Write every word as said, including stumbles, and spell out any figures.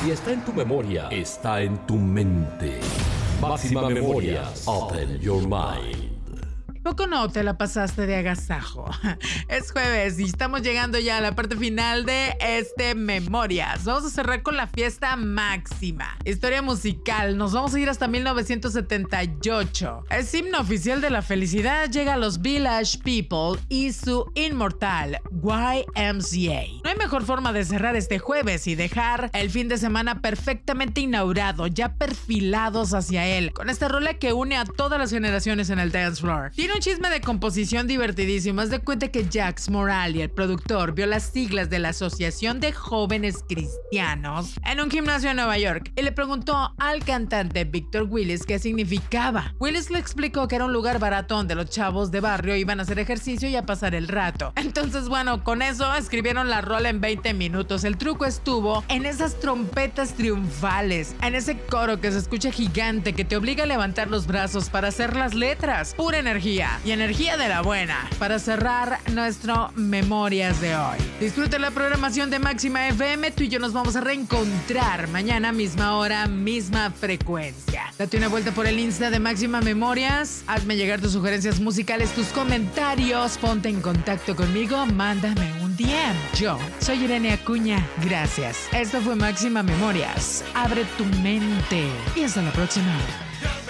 Si está en tu memoria, está en tu mente. Máxima Memorias. Open your mind. ¿Poco no te la pasaste de agasajo? Es jueves y estamos llegando ya a la parte final de este Memorias. Vamos a cerrar con la fiesta máxima. Historia musical, nos vamos a ir hasta mil novecientos setenta y ocho. El himno oficial de la felicidad llega a los Village People y su inmortal Y M C A. No hay mejor forma de cerrar este jueves y dejar el fin de semana perfectamente inaugurado, ya perfilados hacia él, con esta rola que une a todas las generaciones en el dance floor. Tiene un chisme de composición divertidísimo. Haz de cuenta que Jax Morali, el productor, vio las siglas de la Asociación de Jóvenes Cristianos en un gimnasio en Nueva York y le preguntó al cantante Victor Willis qué significaba. Willis le explicó que era un lugar barato donde los chavos de barrio iban a hacer ejercicio y a pasar el rato. Entonces, bueno, con eso escribieron la rola en veinte minutos. El truco estuvo en esas trompetas triunfales, en ese coro que se escucha gigante que te obliga a levantar los brazos para hacer las letras. Pura energía. Y energía de la buena para cerrar nuestro Memorias de hoy. Disfruta la programación de Máxima F M. Tú y yo nos vamos a reencontrar mañana, misma hora, misma frecuencia. Date una vuelta por el Insta de Máxima Memorias. Hazme llegar tus sugerencias musicales, tus comentarios. Ponte en contacto conmigo. Mándame un D M. Yo soy Irene Acuña. Gracias. Esto fue Máxima Memorias. Abre tu mente. Y hasta la próxima.